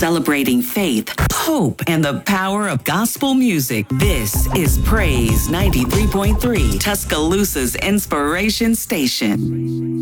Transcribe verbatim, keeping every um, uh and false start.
celebrating faith, hope, and the power of gospel music. This is Praise ninety-three point three, Tuscaloosa's inspiration station.